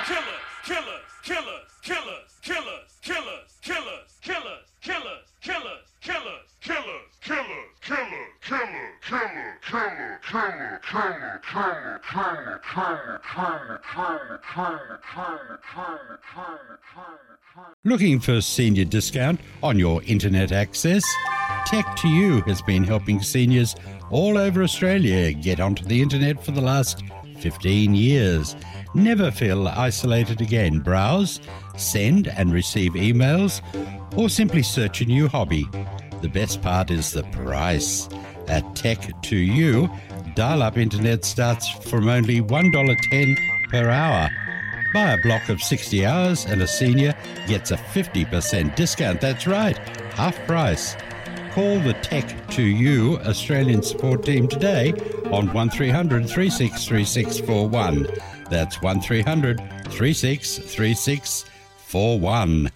Looking for senior discount on your internet access? Tech2U has been helping seniors all over Australia get onto the internet for the last 15 years. Never feel isolated again. Browse, send and receive emails, or simply search a new hobby. The best part is the price. At Tech2U, dial-up internet starts from only $1.10 per hour. Buy a block of 60 hours and a senior gets a 50% discount. That's right, half price. Call the Tech2U Australian support team today on 1300 363641. That's 1300 363641.